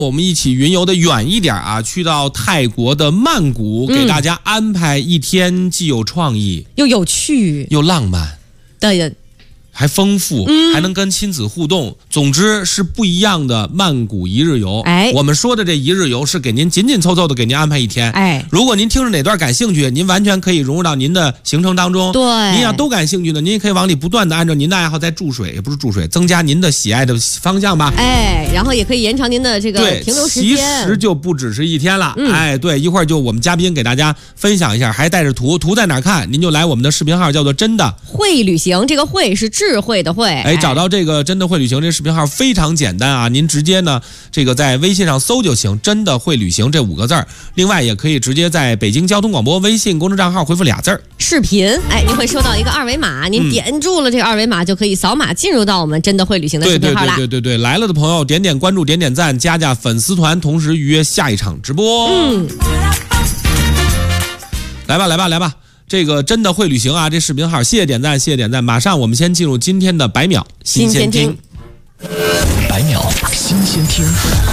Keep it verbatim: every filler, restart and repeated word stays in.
我们一起云游的远一点啊，去到泰国的曼谷，给大家安排一天既有创意、 又有趣、 又浪漫的。 还丰富、嗯，还能跟亲子互动，总之是不一样的曼谷一日游。哎，我们说的这一日游是给您紧紧凑凑的给您安排一天。哎，如果您听着哪段感兴趣，您完全可以融入到您的行程当中。对，您要都感兴趣呢，您也可以往里不断的按照您的爱好再注水，也不是注水，增加您的喜爱的方向吧。 哎，然后也可以延长您的这个停留时间。 其实就不只是一天了。嗯、哎，对，一会儿就我们嘉宾给大家分享一下，还带着图，图在哪儿看？您就来我们的视频号，叫做真的会旅行，这个会是智慧的慧。 哎，找到这个真的会旅行这视频号非常简单啊，您直接呢这个在微信上搜就行，真的会旅行这五个字儿。另外也可以直接在北京交通广播微信公众账号回复俩字儿视频，哎，您会收到一个二维码，您点住了这个二维码就可以扫码进入到我们真的会旅行的视频号啦。 对对对对对，来了的朋友点点关注，点点赞，加加粉丝团，同时预约下一场直播。嗯，来吧来吧来吧。这个真的会旅行啊！这视频号，谢谢点赞，谢谢点赞。马上我们先进入今天的百秒新鲜听。 百秒新鲜听。